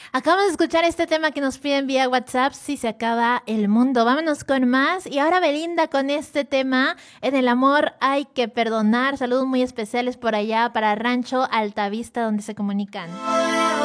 Acabamos de escuchar este tema que nos piden vía WhatsApp, Si se acaba el mundo. Vámonos con más. Y ahora Belinda con este tema, En el amor hay que perdonar. Saludos muy especiales por allá para Rancho Altavista, donde se comunican.